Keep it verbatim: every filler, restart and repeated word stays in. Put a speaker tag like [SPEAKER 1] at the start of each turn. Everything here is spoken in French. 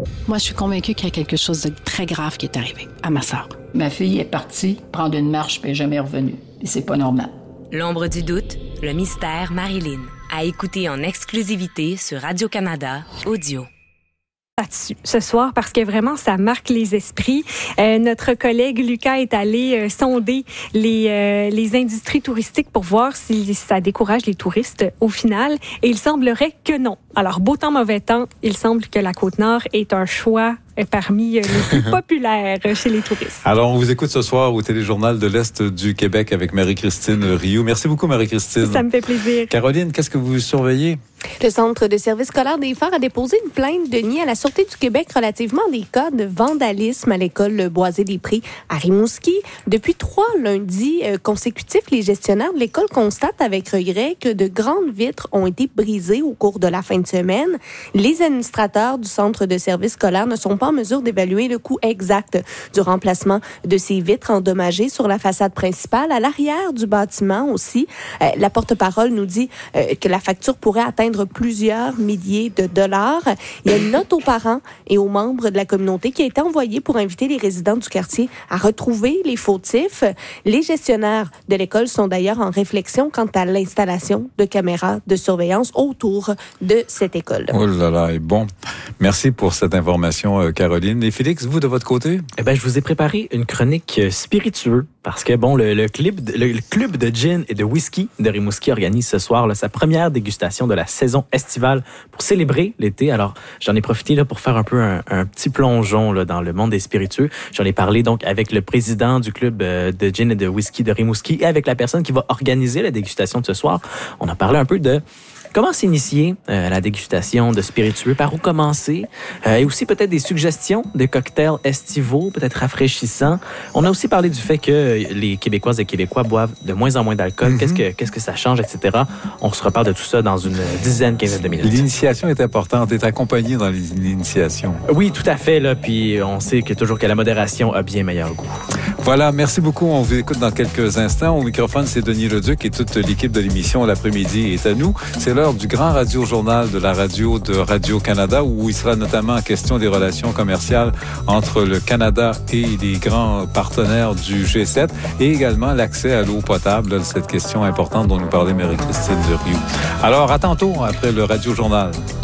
[SPEAKER 1] Moi, je suis convaincue qu'il y a quelque chose de très grave qui est arrivé à ma sœur.
[SPEAKER 2] Ma fille est partie prendre une marche puis elle n'est jamais revenue. Et c'est pas normal.
[SPEAKER 3] L'ombre du doute, le mystère Marilyn. À écouter en exclusivité sur Radio-Canada Audio.
[SPEAKER 4] Là-dessus ce soir parce que vraiment ça marque les esprits. Euh, notre collègue Lucas est allé euh, sonder les euh, les industries touristiques pour voir si ça décourage les touristes au final et il semblerait que non. Alors beau temps mauvais temps, il semble que la Côte-Nord est un choix parmi les plus populaires chez les touristes.
[SPEAKER 5] Alors, on vous écoute ce soir au Téléjournal de l'Est du Québec avec Marie-Christine Rioux. Merci beaucoup, Marie-Christine.
[SPEAKER 4] Ça me fait plaisir.
[SPEAKER 5] Caroline, qu'est-ce que vous surveillez?
[SPEAKER 6] Le Centre de service scolaire des Phares a déposé une plainte de nuit à la Sûreté du Québec relativement à des cas de vandalisme à l'école Boisé-des-Prés à Rimouski. Depuis trois lundis consécutifs, les gestionnaires de l'école constatent avec regret que de grandes vitres ont été brisées au cours de la fin de semaine. Les administrateurs du Centre de service scolaire ne sont pas en mesure d'évaluer le coût exact du remplacement de ces vitres endommagées sur la façade principale. À l'arrière du bâtiment aussi, euh, la porte-parole nous dit euh, que la facture pourrait atteindre plusieurs milliers de dollars. Il y a une note aux parents et aux membres de la communauté qui a été envoyée pour inviter les résidents du quartier à retrouver les fautifs. Les gestionnaires de l'école sont d'ailleurs en réflexion quant à l'installation de caméras de surveillance autour de cette école.
[SPEAKER 5] Oh là là, et bon, merci pour cette information, Caroline. Et Félix, vous, de votre côté?
[SPEAKER 7] Eh ben, je vous ai préparé une chronique spiritueuse parce que, bon, le, le, club, de, le, le club de gin et de whisky de Rimouski organise ce soir là, sa première dégustation de la saison estivale pour célébrer l'été. Alors, j'en ai profité là, pour faire un peu un, un petit plongeon là, dans le monde des spiritueux. J'en ai parlé donc avec le président du club de gin et de whisky de Rimouski et avec la personne qui va organiser la dégustation de ce soir. On a parlé un peu de comment s'initier euh, à la dégustation de spiritueux, par où commencer, euh, et aussi peut-être des suggestions de cocktails estivaux, peut-être rafraîchissants. On a aussi parlé du fait que les Québécoises et Québécois boivent de moins en moins d'alcool. Mm-hmm. Qu'est-ce que, qu'est-ce que ça change, et cetera. On se reparle de tout ça dans une dizaine, quinzaine de minutes.
[SPEAKER 5] L'initiation est importante, est accompagnée dans l'initiation.
[SPEAKER 7] Oui, tout à fait, là, puis on sait que toujours que la modération a bien meilleur goût.
[SPEAKER 5] Voilà, merci beaucoup. On vous écoute dans quelques instants. Au microphone, c'est Denis Leduc et toute l'équipe de l'émission L'après-midi est à nous. C'est l'heure du grand radio-journal de la radio de Radio-Canada où il sera notamment question des relations commerciales entre le Canada et les grands partenaires du G sept et également l'accès à l'eau potable, cette question importante dont nous parlait Marie-Christine Rioux. Alors, à tantôt après le radio-journal.